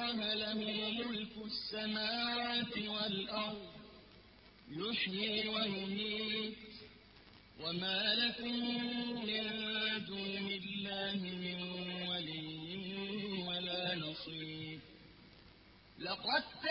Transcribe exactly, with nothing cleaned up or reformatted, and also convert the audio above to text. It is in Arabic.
الله له ملك السماوات والأرض يحيي ويميت وما لكم من